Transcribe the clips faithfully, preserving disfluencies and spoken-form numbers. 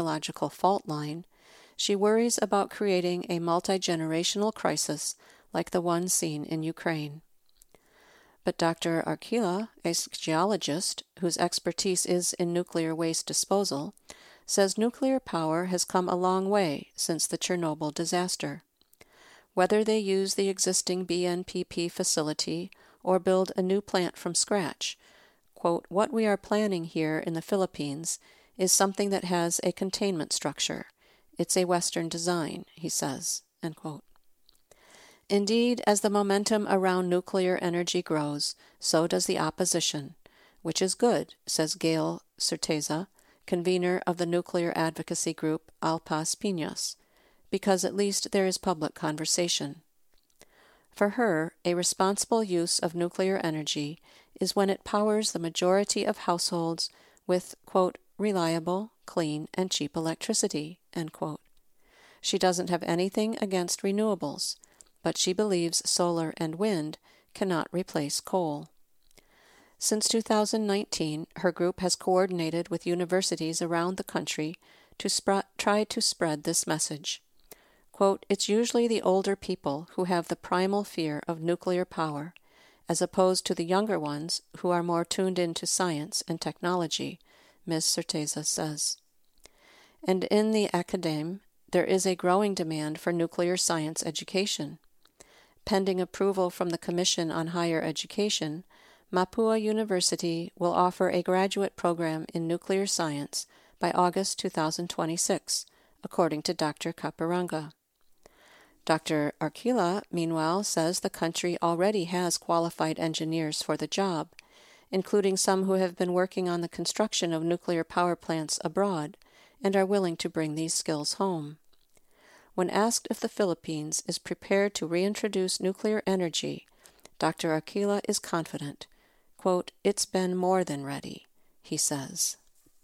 technological fault line, she worries about creating a multi-generational crisis like the one seen in Ukraine. But Doctor Arkila, a geologist whose expertise is in nuclear waste disposal, says nuclear power has come a long way since the Chernobyl disaster. Whether they use the existing B N P P facility or build a new plant from scratch, quote, what we are planning here in the Philippines is something that has a containment structure. It's a Western design, he says, end quote. Indeed, as the momentum around nuclear energy grows, so does the opposition, which is good, says Gail Certeza, convener of the nuclear advocacy group Alpas Piñas, because at least there is public conversation. For her, a responsible use of nuclear energy is when it powers the majority of households with, quote, reliable, clean, and cheap electricity, end quote. She doesn't have anything against renewables, but she believes solar and wind cannot replace coal. Since two thousand nineteen, her group has coordinated with universities around the country to sp- try to spread this message. Quote, it's usually the older people who have the primal fear of nuclear power, as opposed to the younger ones who are more tuned into science and technology, Miz Certeza says. And in the academe, there is a growing demand for nuclear science education. Pending approval from the Commission on Higher Education, Mapua University will offer a graduate program in nuclear science by August two thousand twenty-six, according to Doctor Caparanga. Doctor Arkila, meanwhile, says the country already has qualified engineers for the job, including some who have been working on the construction of nuclear power plants abroad and are willing to bring these skills home. When asked if the Philippines is prepared to reintroduce nuclear energy, Doctor Arkila is confident. Quote, it's been more than ready, he says.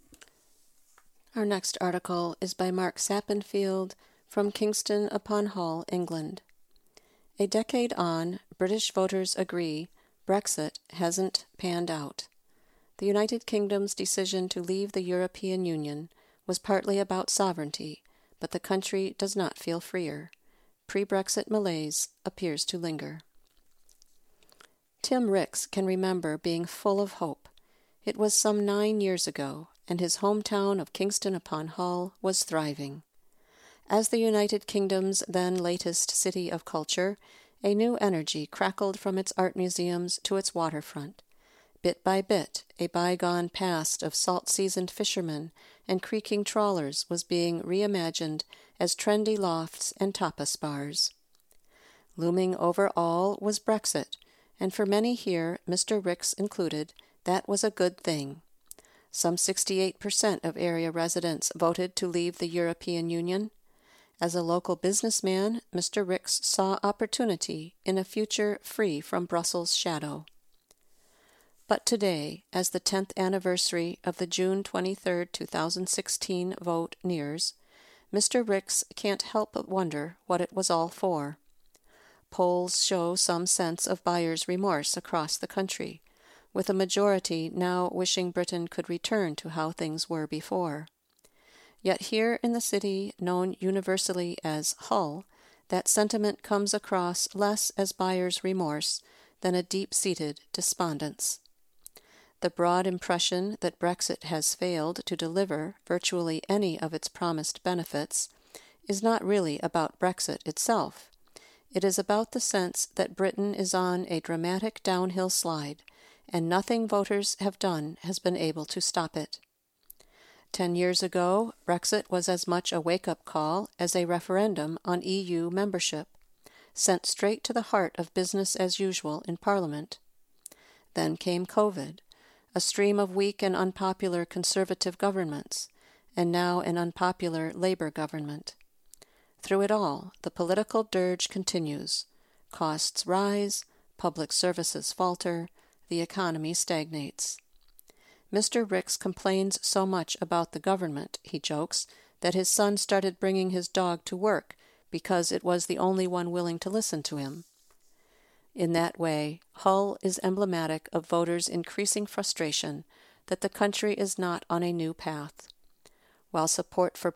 Our next article is by Mark Sappenfield from Kingston upon Hull, England. A decade on, British voters agree Brexit hasn't panned out. The United Kingdom's decision to leave the European Union was partly about sovereignty, but the country does not feel freer. Pre-Brexit malaise appears to linger. Tim Ricks can remember being full of hope. It was some nine years ago, and his hometown of Kingston upon Hull was thriving. As the United Kingdom's then latest city of culture, a new energy crackled from its art museums to its waterfront. Bit by bit, a bygone past of salt-seasoned fishermen and creaking trawlers was being reimagined as trendy lofts and tapas bars. Looming over all was Brexit, and for many here, Mister Ricks included, that was a good thing. Some sixty-eight percent of area residents voted to leave the European Union. As a local businessman, Mister Ricks saw opportunity in a future free from Brussels' shadow. But today, as the tenth anniversary of the June twenty-third, two thousand sixteen vote nears, Mister Ricks can't help but wonder what it was all for. Polls show some sense of buyer's remorse across the country, with a majority now wishing Britain could return to how things were before. Yet here in the city known universally as Hull, that sentiment comes across less as buyer's remorse than a deep-seated despondence. The broad impression that Brexit has failed to deliver virtually any of its promised benefits is not really about Brexit itself. It is about the sense that Britain is on a dramatic downhill slide, and nothing voters have done has been able to stop it. Ten years ago, Brexit was as much a wake-up call as a referendum on E U membership, sent straight to the heart of business as usual in Parliament. Then came COVID, a stream of weak and unpopular Conservative governments, and now an unpopular Labour government. Through it all, the political dirge continues. Costs rise, public services falter, the economy stagnates. Mister Ricks complains so much about the government, he jokes, that his son started bringing his dog to work because it was the only one willing to listen to him. In that way, Hull is emblematic of voters' increasing frustration that the country is not on a new path. while support for